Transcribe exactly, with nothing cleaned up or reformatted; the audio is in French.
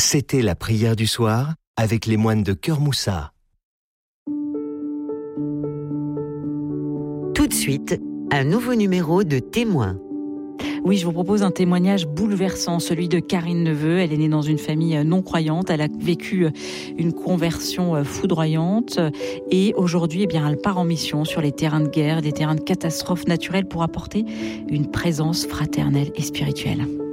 C'était la prière du soir avec les moines de Cœur Moussa. Tout de suite, un nouveau numéro de Témoins. Oui, je vous propose un témoignage bouleversant, celui de Karine Neveu. Elle est née dans une famille non-croyante. Elle a vécu une conversion foudroyante. Et aujourd'hui, eh bien, elle part en mission sur les terrains de guerre, des terrains de catastrophes naturelles pour apporter une présence fraternelle et spirituelle.